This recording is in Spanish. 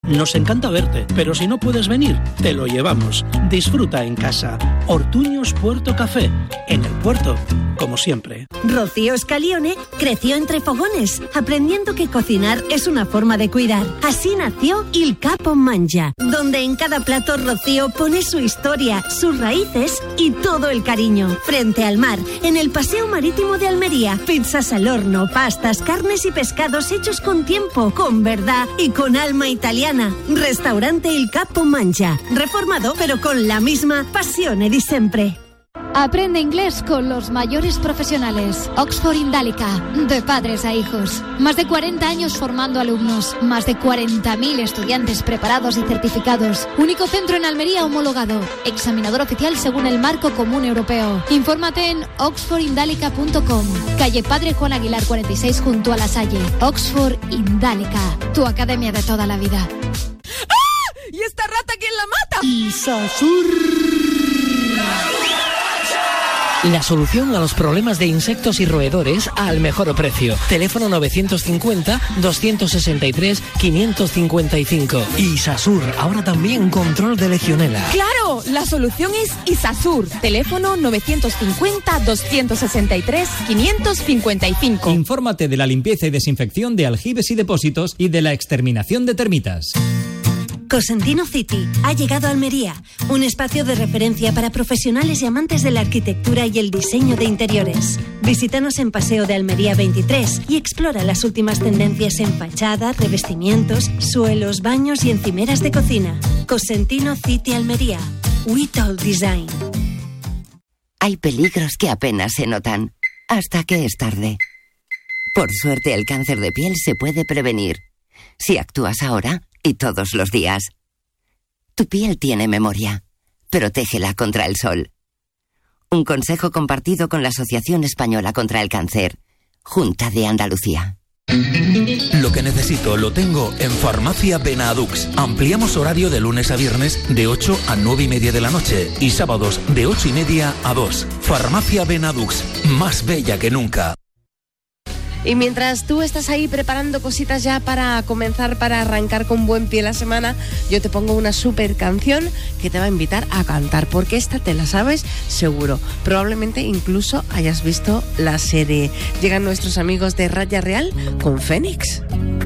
Nos encanta verte, pero si no puedes venir, te lo llevamos. Disfruta en casa. Ortuños Puerto Café, en el puerto, como siempre. Rocío Scalione creció entre fogones, aprendiendo que cocinar es una forma de cuidar. Así nació Il Capo Mangia, donde en cada plato Rocío pone su historia, sus raíces y todo el cariño. Frente al mar, en el Paseo Marítimo de Almería, pizzas al horno, pastas, carnes y pescados hechos con tiempo, con verdad y con alma italiana. Restaurante Il Capo Mangia, reformado pero con la misma passione di sempre. Aprende inglés con los mayores profesionales. Oxford Indálica, de padres a hijos. Más de 40 años formando alumnos. Más de 40.000 estudiantes preparados y certificados. Único centro en Almería homologado. Examinador oficial según el Marco Común Europeo. Infórmate en oxfordindálica.com. Calle Padre Juan Aguilar 46 junto a La Salle. Oxford Indálica, tu academia de toda la vida. ¡Ah! ¿Y esta rata quién la mata? Isasur. La solución a los problemas de insectos y roedores al mejor precio. Teléfono 950-263-555. Isasur, ahora también control de legionela. ¡Claro! La solución es Isasur. Teléfono 950-263-555. Infórmate de la limpieza y desinfección de aljibes y depósitos y de la exterminación de termitas. Cosentino City ha llegado a Almería, un espacio de referencia para profesionales y amantes de la arquitectura y el diseño de interiores. Visítanos en Paseo de Almería 23 y explora las últimas tendencias en fachada, revestimientos, suelos, baños y encimeras de cocina. Cosentino City Almería. Whitall Design. Hay peligros que apenas se notan, hasta que es tarde. Por suerte, el cáncer de piel se puede prevenir. Si actúas ahora y todos los días. Tu piel tiene memoria. Protégela contra el sol. Un consejo compartido con la Asociación Española contra el Cáncer. Junta de Andalucía. Lo que necesito lo tengo en Farmacia Benadux. Ampliamos horario de lunes a viernes de 8 a 9 y media de la noche y sábados de 8 y media a 2. Farmacia Benadux, más bella que nunca. Y mientras tú estás ahí preparando cositas ya para comenzar, para arrancar con buen pie la semana, yo te pongo una súper canción que te va a invitar a cantar, porque esta te la sabes seguro. Probablemente incluso hayas visto la serie. Llegan nuestros amigos de Raya Real con Fénix.